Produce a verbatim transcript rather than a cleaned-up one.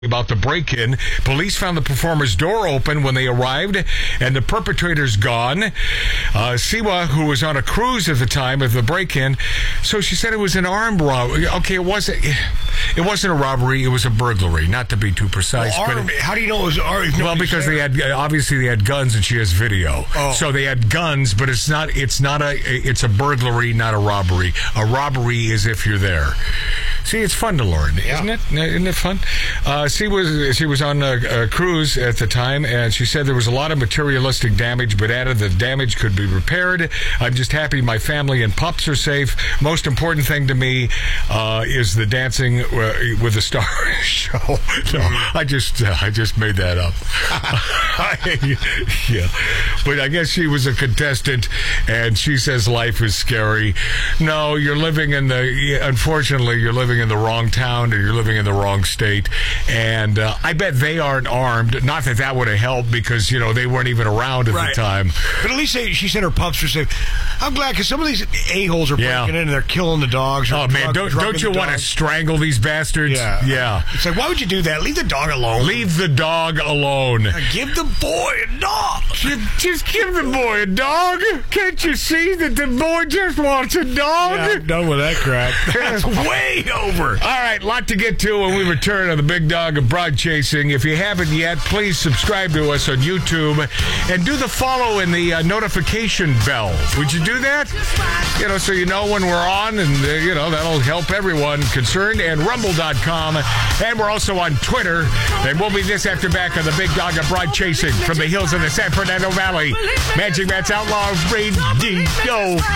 About the break-in. Police found the performer's door open when they arrived, and the perpetrator's gone. Uh, Siwa, who was on a cruise at the time of the break-in, so she said it was an armed robbery. Okay, it wasn't. It wasn't a robbery. It was a burglary. Not to be too precise. Well, armed, but it, how do you know it was armed? Well, because they had obviously they had guns, and she has video. Oh. So they had guns, but it's not. It's not a. It's a burglary, not a robbery. A robbery is if you're there. See, it's fun to learn, isn't yeah. it? Isn't it fun? Uh, she was she was on a, a cruise at the time, and she said there was a lot of materialistic damage, but added the damage could be repaired. I'm just happy my family and pups are safe. Most important thing to me uh, is the dancing uh, with the star show. No, I just uh, I just made that up. Yeah, but I guess she was a contestant, and she says life is scary. No, you're living in the. Unfortunately, you're living in the wrong town, or you're living in the wrong state, and uh, I bet they aren't armed. Not that that would have helped, because you know they weren't even around at right. the time. But at least they, she said her pups were safe. I'm glad, because some of these a-holes are yeah. breaking in and they're killing the dogs. Or oh drug, man, don't don't you want to strangle these bastards? Yeah, yeah. It's like, why would you do that? Leave the dog alone. Leave the dog alone. Uh, give the boy a dog. Just, just give the boy a dog. Can't you see that the boy just wants a dog? Yeah, I'm done with that crap. That's way over. All right, lot to get to when we return on the Big Dog of Broad Chasing. If you haven't yet, please subscribe to us on YouTube and do the follow and the uh, notification bell. Would you do that? You know, so you know when we're on, and uh, you know that'll help everyone concerned. And rumble dot com, and we're also on Twitter. And we'll be this after back on the Big Dog of Broad Chasing from the hills of the San Fernando Valley. Magic Matt's Outlaw Radio.